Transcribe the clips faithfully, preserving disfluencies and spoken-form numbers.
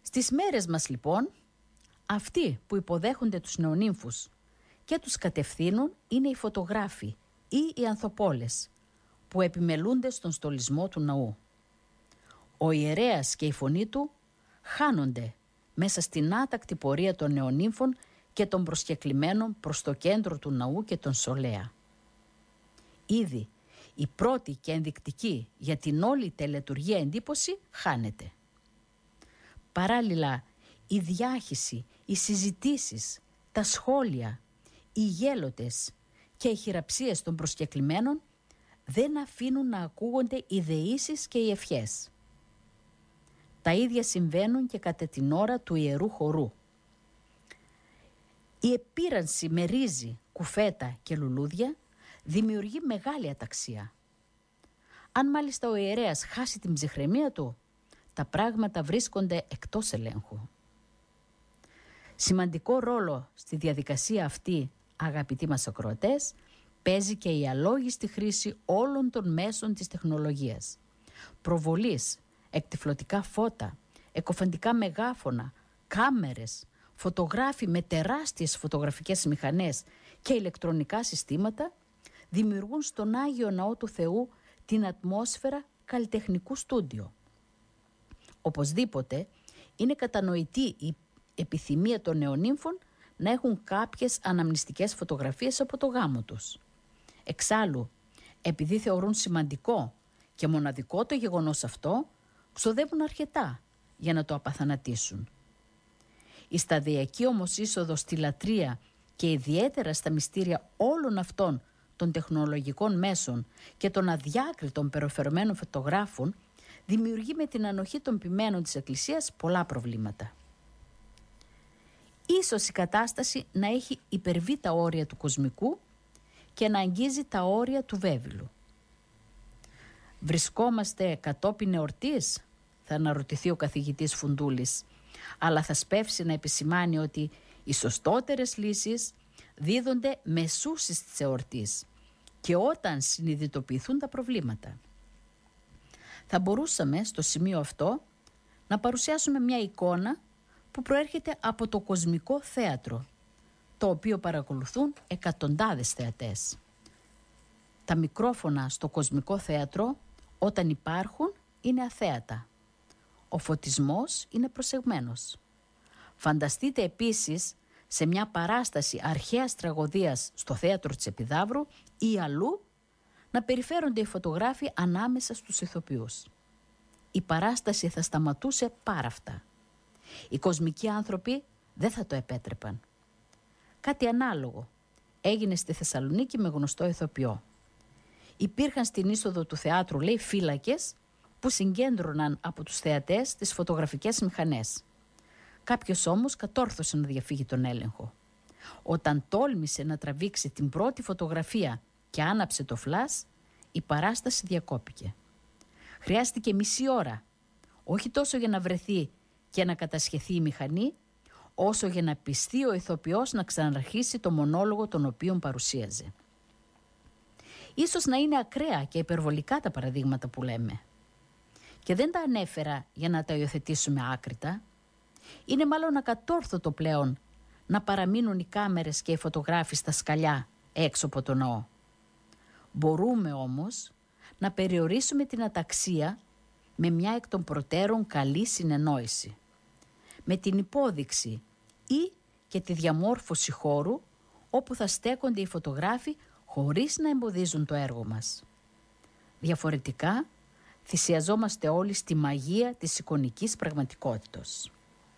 Στις μέρες μας λοιπόν, αυτοί που υποδέχονται τους νεονύμφους και τους κατευθύνουν είναι οι φωτογράφοι ή οι ανθοπόλες που επιμελούνται στον στολισμό του ναού. Ο ιερέας και η φωνή του χάνονται μέσα στην άτακτη πορεία των νεονύμφων και των προσκεκλημένων προς το κέντρο του ναού και τον Σολέα. Ήδη η πρώτη και ενδεικτική για την όλη τελετουργία εντύπωση χάνεται. Παράλληλα, η διάχυση, οι συζητήσεις, τα σχόλια, οι γέλοτες και οι χειραψίες των προσκεκλημένων δεν αφήνουν να ακούγονται οι δεήσεις και οι ευχές. Τα ίδια συμβαίνουν και κατά την ώρα του ιερού χορού. Η επίρανση με ρύζι, κουφέτα και λουλούδια δημιουργεί μεγάλη αταξία. Αν μάλιστα ο ιερέας χάσει την ψυχραιμία του, τα πράγματα βρίσκονται εκτός ελέγχου. Σημαντικό ρόλο στη διαδικασία αυτή, αγαπητοί μας ακροατές, παίζει και η αλόγιστη χρήση όλων των μέσων της τεχνολογίας. Προβολής, εκτυφλωτικά φώτα, εκοφαντικά μεγάφωνα, κάμερες, φωτογράφοι με τεράστιες φωτογραφικές μηχανές και ηλεκτρονικά συστήματα δημιουργούν στον Άγιο Ναό του Θεού την ατμόσφαιρα καλλιτεχνικού στούντιο. Οπωσδήποτε είναι κατανοητή η επιθυμία των νεονύμφων να έχουν κάποιες αναμνηστικές φωτογραφίες από το γάμο τους. Εξάλλου, επειδή θεωρούν σημαντικό και μοναδικό το γεγονός αυτό, ξοδεύουν αρκετά για να το απαθανατήσουν. Η σταδιακή όμως είσοδος στη λατρεία και ιδιαίτερα στα μυστήρια όλων αυτών των τεχνολογικών μέσων και των αδιάκριτων περιφερμένων φωτογράφων δημιουργεί με την ανοχή των ποιμένων της Εκκλησίας πολλά προβλήματα. Ίσως η κατάσταση να έχει υπερβεί τα όρια του κοσμικού και να αγγίζει τα όρια του βέβυλου. Βρισκόμαστε κατόπιν εορτής, θα αναρωτηθεί ο καθηγητής Φουντούλης, αλλά θα σπεύσει να επισημάνει ότι οι σωστότερες λύσεις δίδονται μεσούσεις της εορτής και όταν συνειδητοποιηθούν τα προβλήματα. Θα μπορούσαμε στο σημείο αυτό να παρουσιάσουμε μια εικόνα που προέρχεται από το κοσμικό θέατρο, το οποίο παρακολουθούν εκατοντάδες θεατές. Τα μικρόφωνα στο κοσμικό θέατρο, όταν υπάρχουν, είναι αθέατα. Ο φωτισμός είναι προσεγμένος. Φανταστείτε επίσης σε μια παράσταση αρχαίας τραγωδίας στο θέατρο της Επιδαύρου ή αλλού να περιφέρονται οι φωτογράφοι ανάμεσα στους ηθοποιούς. Η παράσταση θα σταματούσε πάρα αυτά. Οι κοσμικοί άνθρωποι δεν θα το επέτρεπαν. Κάτι ανάλογο έγινε στη Θεσσαλονίκη με γνωστό ηθοποιό. Υπήρχαν στην είσοδο του θεάτρου, λέει, φύλακες που συγκέντρωναν από τους θεατές τις φωτογραφικές μηχανές. Κάποιος όμως κατόρθωσε να διαφύγει τον έλεγχο. Όταν τόλμησε να τραβήξει την πρώτη φωτογραφία και άναψε το φλας, η παράσταση διακόπηκε. Χρειάστηκε μισή ώρα, όχι τόσο για να βρεθεί και να κατασχεθεί η μηχανή, όσο για να πιστεί ο ηθοποιός να ξαναρχίσει το μονόλογο τον οποίον παρουσίαζε. Ίσως να είναι ακραία και υπερβολικά τα παραδείγματα που λέμε. Και δεν τα ανέφερα για να τα υιοθετήσουμε άκρητα. Είναι μάλλον ακατόρθωτο πλέον να παραμείνουν οι κάμερες και οι φωτογράφοι στα σκαλιά έξω από το ναό. Μπορούμε όμως να περιορίσουμε την αταξία με μια εκ των προτέρων καλή συνεννόηση, με την υπόδειξη ή και τη διαμόρφωση χώρου όπου θα στέκονται οι φωτογράφοι χωρίς να εμποδίζουν το έργο μας. Διαφορετικά, θυσιαζόμαστε όλοι στη μαγεία της εικονικής πραγματικότητας.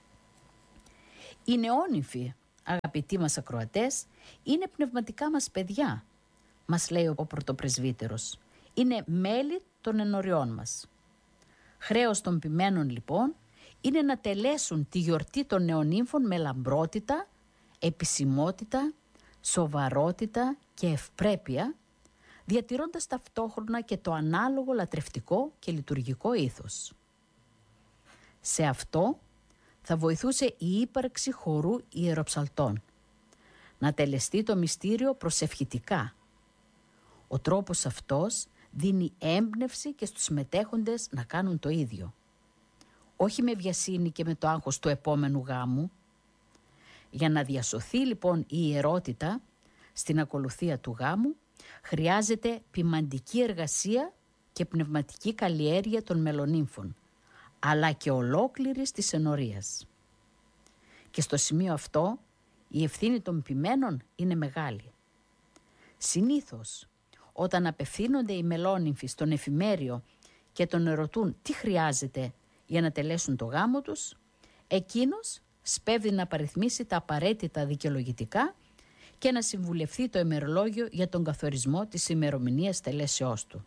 Οι νεόνυμφοι, αγαπητοί μας ακροατές, είναι πνευματικά μας παιδιά, μας λέει ο πρωτοπρεσβύτερος. Είναι μέλη των ενωριών μας. Χρέος των ποιμένων λοιπόν είναι να τελέσουν τη γιορτή των νεονύμφων με λαμπρότητα, επισημότητα, σοβαρότητα και ευπρέπεια, διατηρώντας ταυτόχρονα και το ανάλογο λατρευτικό και λειτουργικό ήθος. Σε αυτό θα βοηθούσε η ύπαρξη χορού ιεροψαλτών, να τελεστεί το μυστήριο προσευχητικά. Ο τρόπος αυτός δίνει έμπνευση και στους συμμετέχοντες να κάνουν το ίδιο. όχι με βιασύνη και με το άγχος του επόμενου γάμου. Για να διασωθεί λοιπόν η ιερότητα στην ακολουθία του γάμου, χρειάζεται ποιμαντική εργασία και πνευματική καλλιέργεια των μελονύμφων, αλλά και ολόκληρης της ενορίας. Και στο σημείο αυτό η ευθύνη των ποιμένων είναι μεγάλη. Συνήθως, όταν απευθύνονται οι μελόνυμφοι στον εφημέριο και τον ερωτούν τι χρειάζεται για να τελέσουν το γάμο τους, εκείνος σπέβδει να παριθμίσει τα απαραίτητα δικαιολογητικά και να συμβουλευτεί το ημερολόγιο για τον καθορισμό της ημερομηνίας τελέσεώς του.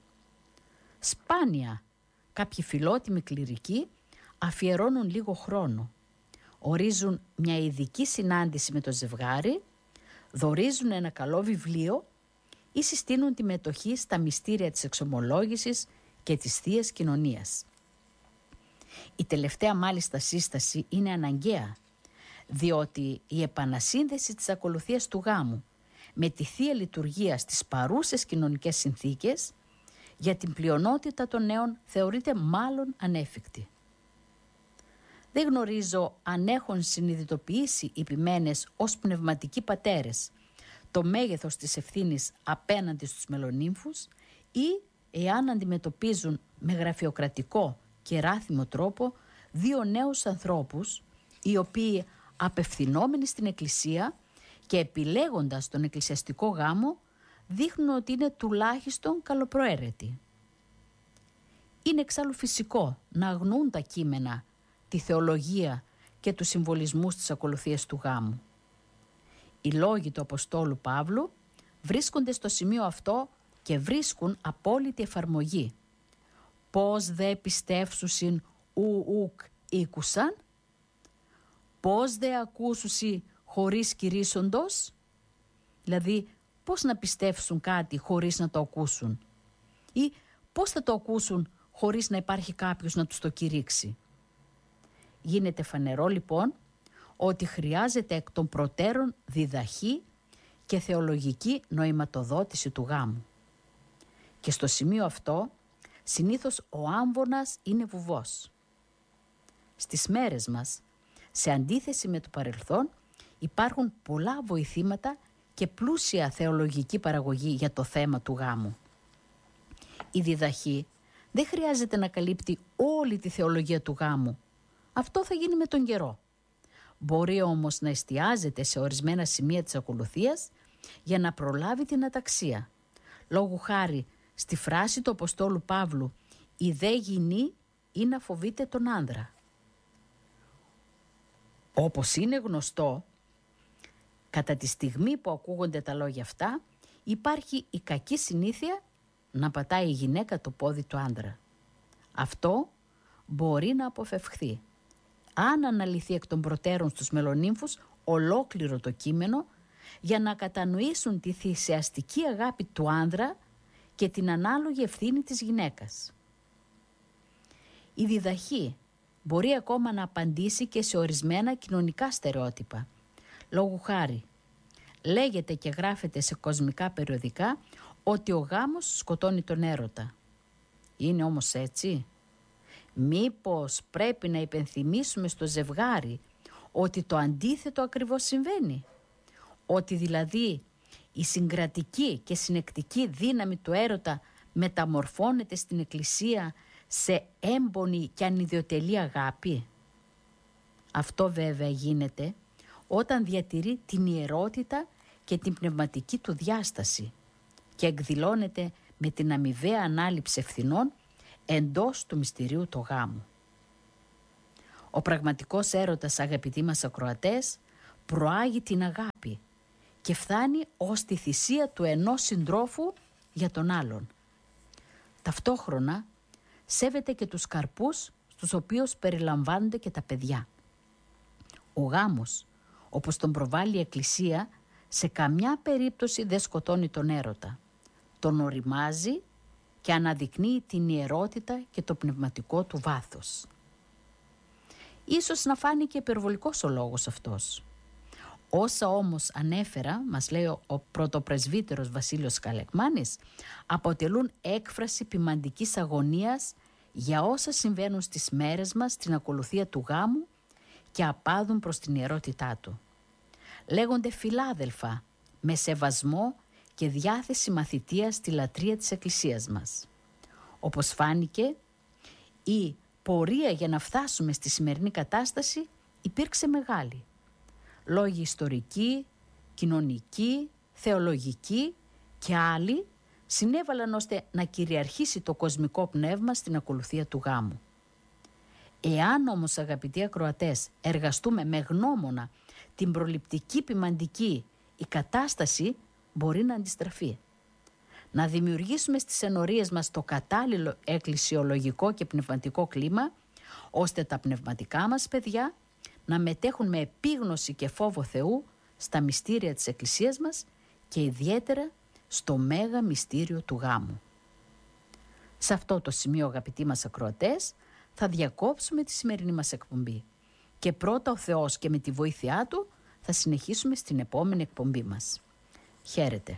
Σπάνια κάποιοι φιλότιμοι κληρικοί αφιερώνουν λίγο χρόνο, ορίζουν μια ειδική συνάντηση με το ζευγάρι, δωρίζουν ένα καλό βιβλίο ή συστήνουν τη μετοχή στα μυστήρια της εξομολόγησης και της Θείας Κοινωνίας. Η τελευταία μάλιστα σύσταση είναι αναγκαία, διότι η επανασύνδεση της ακολουθίας του γάμου με τη Θεία Λειτουργία στις παρούσες κοινωνικές συνθήκες για την πλειονότητα των νέων θεωρείται μάλλον ανέφικτη. Δεν γνωρίζω αν έχουν συνειδητοποιήσει οι ποιμένες ως πνευματικοί πατέρες το μέγεθος της ευθύνης απέναντι στους μελονύμφους ή εάν αντιμετωπίζουν με γραφειοκρατικό και ράθιμο τρόπο δύο νέους ανθρώπους οι οποίοι απευθυνόμενοι στην Εκκλησία και επιλέγοντας τον εκκλησιαστικό γάμο δείχνουν ότι είναι τουλάχιστον καλοπροαίρετοι. Είναι εξάλλου φυσικό να αγνοούν τα κείμενα, τη θεολογία και τους συμβολισμούς της ακολουθίας του γάμου. Οι λόγοι του Αποστόλου Παύλου βρίσκονται στο σημείο αυτό και βρίσκουν απόλυτη εφαρμογή. Πώς δε πιστεύσουσιν ου ουκ ήκουσαν, πώς δε ακούσουσι χωρίς κηρύσσοντος, δηλαδή πώς να πιστεύσουν κάτι χωρίς να το ακούσουν ή πώς θα το ακούσουν χωρίς να υπάρχει κάποιος να τους το κηρύξει. Γίνεται φανερό λοιπόν ότι χρειάζεται εκ των προτέρων διδαχή και θεολογική νοηματοδότηση του γάμου. Και στο σημείο αυτό συνήθως ο άμβονας είναι βουβός. Στις μέρες μας, σε αντίθεση με το παρελθόν, υπάρχουν πολλά βοηθήματα και πλούσια θεολογική παραγωγή για το θέμα του γάμου. Η διδαχή δεν χρειάζεται να καλύπτει όλη τη θεολογία του γάμου. Αυτό θα γίνει με τον καιρό. Μπορεί όμως να εστιάζεται σε ορισμένα σημεία της ακολουθίας για να προλάβει την αταξία. Λόγου χάρη στη φράση του Αποστόλου Παύλου «Η δε γυνή ή να φοβείται τον άνδρα». Όπως είναι γνωστό, κατά τη στιγμή που ακούγονται τα λόγια αυτά, υπάρχει η κακή συνήθεια να πατάει η γυναίκα το πόδι του άντρα. Αυτό μπορεί να αποφευχθεί αν αναλυθεί εκ των προτέρων στους μελονύμφους ολόκληρο το κείμενο για να κατανοήσουν τη θυσιαστική αγάπη του άνδρα και την ανάλογη ευθύνη της γυναίκας. Η διδαχή μπορεί ακόμα να απαντήσει και σε ορισμένα κοινωνικά στερεότυπα. Λόγου χάρη, λέγεται και γράφεται σε κοσμικά περιοδικά ότι ο γάμος σκοτώνει τον έρωτα. Είναι όμως έτσι? Μήπως πρέπει να υπενθυμίσουμε στο ζευγάρι ότι το αντίθετο ακριβώς συμβαίνει? Ότι δηλαδή η συγκρατική και συνεκτική δύναμη του έρωτα μεταμορφώνεται στην Εκκλησία σε έμπονη και ανιδιοτελή αγάπη? Αυτό βέβαια γίνεται όταν διατηρεί την ιερότητα και την πνευματική του διάσταση και εκδηλώνεται με την αμοιβαία ανάληψη ευθυνών εντός του μυστηρίου του γάμου. Ο πραγματικός έρωτας, αγαπητοί μας ακροατές, προάγει την αγάπη και φτάνει ως τη θυσία του ενός συντρόφου για τον άλλον. Ταυτόχρονα σέβεται και τους καρπούς στους οποίους περιλαμβάνονται και τα παιδιά. Ο γάμος, όπως τον προβάλλει η Εκκλησία, σε καμιά περίπτωση δεν σκοτώνει τον έρωτα. Τον οριμάζει και αναδεικνύει την ιερότητα και το πνευματικό του βάθος. Ίσως να φάνηκε υπερβολικός ο λόγος αυτός. Όσα όμως ανέφερα, μας λέει ο πρωτοπρεσβύτερος Βασίλειος Καλεκμάνης, αποτελούν έκφραση ποιμαντικής αγωνίας για όσα συμβαίνουν στις μέρες μας στην ακολουθία του γάμου και απάδουν προς την ιερότητά του. Λέγονται φιλάδελφα, με σεβασμό και διάθεση μαθητείας στη λατρεία της Εκκλησίας μας. Όπως φάνηκε, η πορεία για να φτάσουμε στη σημερινή κατάσταση υπήρξε μεγάλη. Λόγοι ιστορικοί, κοινωνικοί, θεολογικοί και άλλοι συνέβαλαν ώστε να κυριαρχήσει το κοσμικό πνεύμα στην ακολουθία του γάμου. Εάν όμως, αγαπητοί ακροατές, εργαστούμε με γνώμονα την προληπτική ποιμαντική, η κατάσταση μπορεί να αντιστραφεί. Να δημιουργήσουμε στις ενορίες μας το κατάλληλο εκκλησιολογικό και πνευματικό κλίμα, ώστε τα πνευματικά μας παιδιά να μετέχουν με επίγνωση και φόβο Θεού στα μυστήρια της Εκκλησίας μας και ιδιαίτερα στο μέγα μυστήριο του γάμου. Σε αυτό το σημείο, αγαπητοί μας ακροατές, θα διακόψουμε τη σημερινή μας εκπομπή και πρώτα ο Θεός και με τη βοήθειά Του θα συνεχίσουμε στην επόμενη εκπομπή μας. Χαίρετε.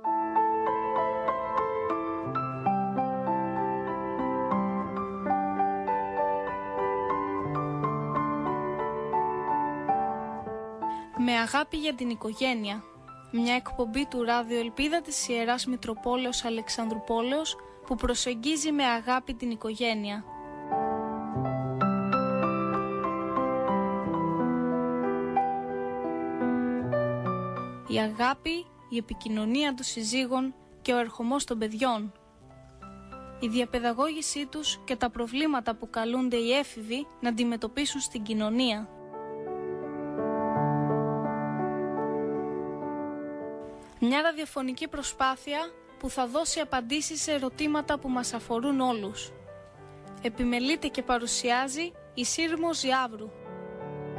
Με αγάπη για την οικογένεια. Μια εκπομπή του Ράδιο Ελπίδα της Ιεράς Μητροπόλεως Αλεξανδρουπόλεως που προσεγγίζει με αγάπη την οικογένεια. Η αγάπη, η επικοινωνία των συζύγων και ο ερχομός των παιδιών. Η διαπαιδαγώγησή τους και τα προβλήματα που καλούνται οι έφηβοι να αντιμετωπίσουν στην κοινωνία. Μια ραδιοφωνική προσπάθεια που θα δώσει απαντήσεις σε ερωτήματα που μας αφορούν όλους. Επιμελείται και παρουσιάζει η Σύρμος Ζιάβρου.